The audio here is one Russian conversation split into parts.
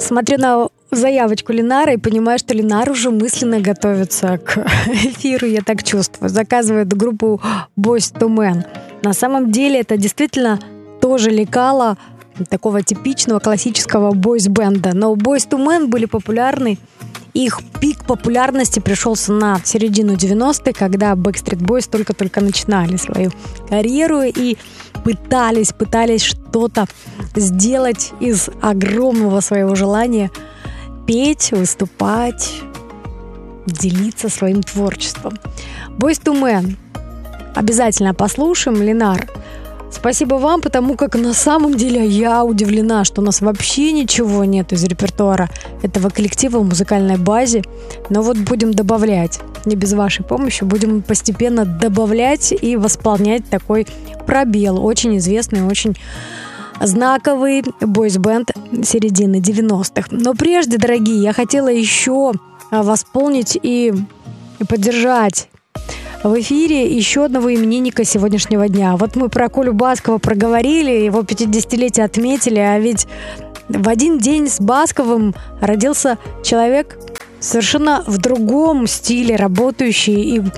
Смотрю на заявочку Ленара и понимаю, что Ленар уже мысленно готовится к эфиру, я так чувствую. Заказывает группу Boyz II Men. На самом деле это действительно тоже лекало такого типичного классического бойс-бенда. Но Boyz II Men были популярны. Их пик популярности пришелся на середину 90-х, когда Backstreet Boys только-только начинали свою карьеру и пытались что-то сделать из огромного своего желания петь, выступать, делиться своим творчеством. Boyz II Men. Обязательно послушаем. Ленар, спасибо вам, потому как на самом деле я удивлена, что у нас вообще ничего нет из репертуара этого коллектива в музыкальной базе. Но вот будем добавлять, не без вашей помощи, будем постепенно добавлять и восполнять такой пробел. Очень известный, очень знаковый бойс-бенд середины 90-х. Но прежде, дорогие, я хотела еще восполнить и поддержать в эфире еще одного именинника сегодняшнего дня. Вот мы про Колю Баскова проговорили, его 50-летие отметили, а ведь в один день с Басковым родился человек совершенно в другом стиле работающий и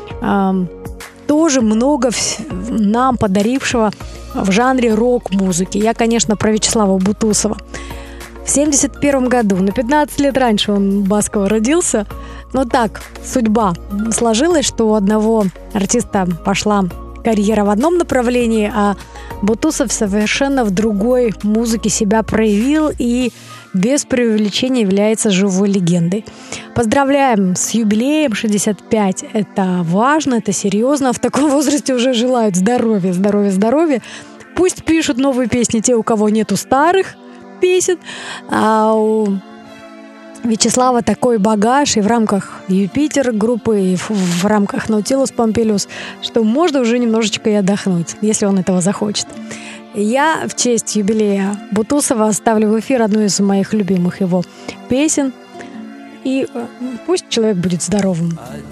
тоже много нам подарившего в жанре рок-музыки. Я, конечно, про Вячеслава Бутусова. В 1971 году, на 15 лет раньше он Баскова родился. Но так судьба сложилась, что у одного артиста пошла карьера в одном направлении, а Бутусов совершенно в другой музыке себя проявил и без преувеличения является живой легендой. Поздравляем с юбилеем 65. Это важно, это серьезно. В таком возрасте уже желают здоровья, здоровья, здоровья. Пусть пишут новые песни те, у кого нету старых песен, а у Вячеслава такой багаж и в рамках Юпитер группы, и в рамках Наутилус Помпилиус, что можно уже немножечко и отдохнуть, если он этого захочет. Я в честь юбилея Бутусова оставлю в эфир одну из моих любимых его песен. И пусть человек будет здоровым.